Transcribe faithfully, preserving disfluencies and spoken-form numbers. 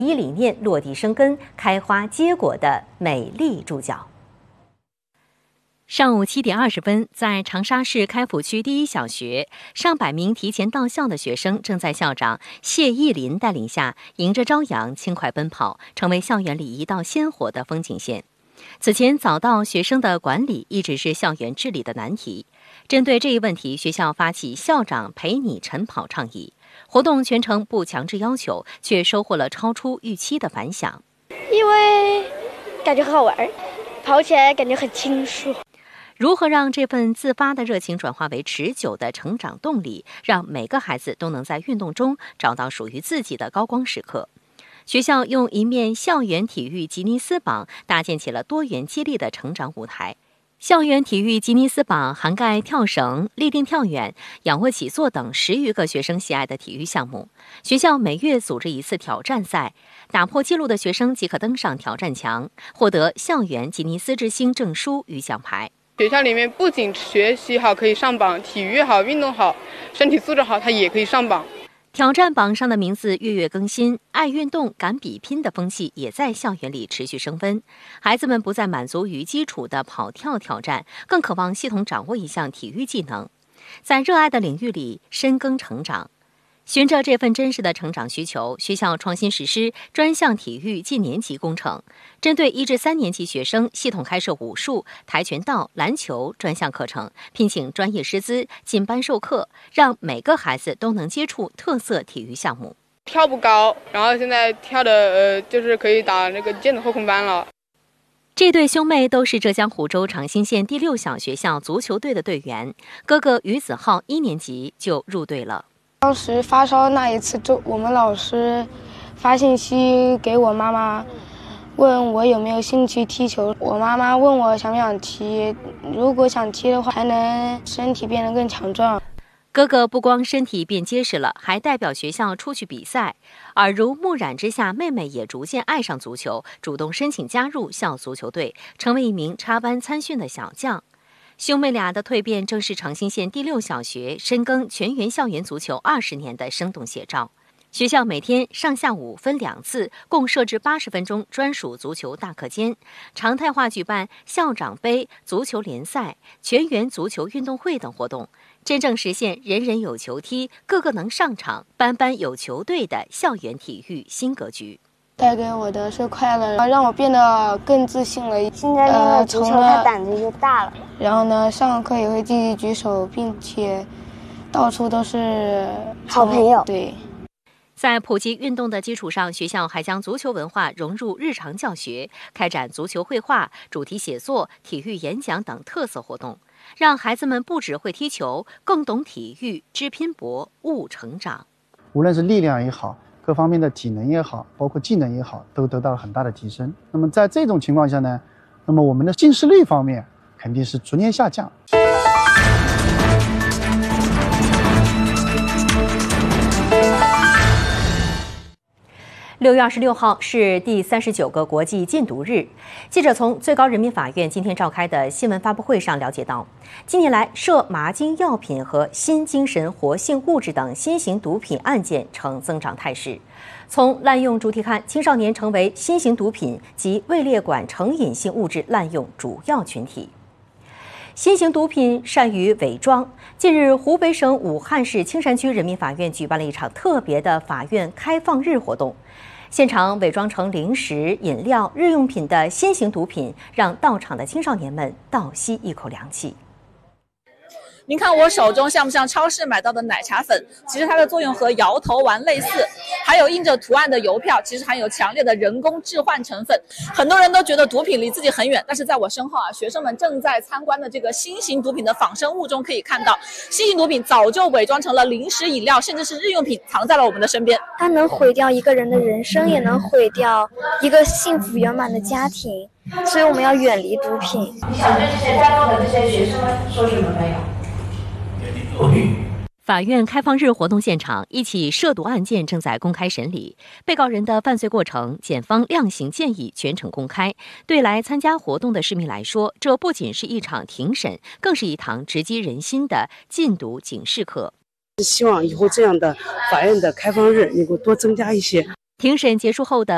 一理念落地生根、开花结果的美丽注脚。上午七点二十分，在长沙市开府区第一小学，上百名提前到校的学生正在校长谢义林带领下，迎着朝阳轻快奔跑，成为校园里一道鲜活的风景线。此前早到学生的管理一直是校园治理的难题。针对这一问题，学校发起校长陪你晨跑倡议，活动全程不强制要求，却收获了超出预期的反响。 因为感觉很好玩，跑起来感觉很清爽。 如何让这份自发的热情转化为持久的成长动力，让每个孩子都能在运动中找到属于自己的高光时刻？学校用一面校园体育吉尼斯榜搭建起了多元激励的成长舞台。校园体育吉尼斯榜涵盖跳绳、立定跳远、仰卧起坐等十余个学生喜爱的体育项目。学校每月组织一次挑战赛，打破纪录的学生即可登上挑战墙，获得校园吉尼斯之星证书与奖牌。 学校里面不仅学习好可以上榜，体育好、运动好、身体素质好，它也可以上榜。 挑战榜上的名字月月更新，爱运动、敢比拼的风气也在校园里持续升温。孩子们不再满足于基础的跑跳挑战，更渴望系统掌握一项体育技能，在热爱的领域里深耕成长。循着这份真实的成长需求，学校创新实施专项体育进年级工程，针对一至三年级学生，系统开设武术、跆拳道、篮球专项课程，聘请专业师资进班授课，让每个孩子都能接触特色体育项目。 跳不高，然后现在跳的呃，就是可以打那个剑的后空翻了。 这对兄妹都是浙江湖州长兴县第六小学校足球队的队员，哥哥于子浩一年级就入队了。 当时发烧那一次，就我们老师发信息给我妈妈，问我有没有兴趣踢球。我妈妈问我想不想踢，如果想踢的话，还能身体变得更强壮。 哥哥不光身体变结实了，还代表学校出去比赛。耳濡目染之下，妹妹也逐渐爱上足球，主动申请加入校足球队，成为一名插班参训的小将。兄妹俩的蜕变，正是长兴县第六小学深耕全员校园足球二十年的生动写照。学校每天上下午分两次，共设置八十分钟专属足球大课间，常态化举办校长杯、足球联赛、全员足球运动会等活动，真正实现人人有球踢、个个能上场、班班有球队的校园体育新格局。 带给我的是快乐，让我变得更自信了。 现在练了足球，他胆子就大了。 然后呢，上课也会积极举手，并且到处都是好朋友。 对。 在普及运动的基础上，学校还将足球文化融入日常教学，开展足球绘画、主题写作、体育演讲等特色活动，让孩子们不只会踢球，更懂体育，知拼搏，悟成长。 无论是力量也好，各方面的体能也好，包括技能也好，都得到了很大的提升。那么在这种情况下呢，那么我们的近视率方面肯定是逐年下降。 六月二十六号是第三十九个国际禁毒日。记者从最高人民法院今天召开的新闻发布会上了解到，近年来涉麻精药品和新精神活性物质等新型毒品案件呈增长态势。从滥用主体看，青少年成为新型毒品及位列管成瘾性物质滥用主要群体。新型毒品善于伪装。近日，湖北省武汉市青山区人民法院举办了一场特别的法院开放日活动。现场伪装成零食、饮料、日用品的新型毒品，让到场的青少年们倒吸一口凉气。 您看我手中像不像超市买到的奶茶粉？其实它的作用和摇头丸类似。还有印着图案的邮票，其实含有强烈的人工致幻成分。很多人都觉得毒品离自己很远，但是在我身后啊，学生们正在参观的这个新型毒品的仿生物中可以看到，新型毒品早就伪装成了零食、饮料，甚至是日用品，藏在了我们的身边。 它能毁掉一个人的人生，也能毁掉一个幸福圆满的家庭，所以我们要远离毒品。 你想对这些在座的这些学生们说什么没有？ 法院开放日活动现场，一起涉毒案件正在公开审理，被告人的犯罪过程、检方量刑建议全程公开。对来参加活动的市民来说，这不仅是一场庭审，更是一堂直击人心的禁毒警示课。 希望以后这样的法院的开放日能够多增加一些。 庭审结束后的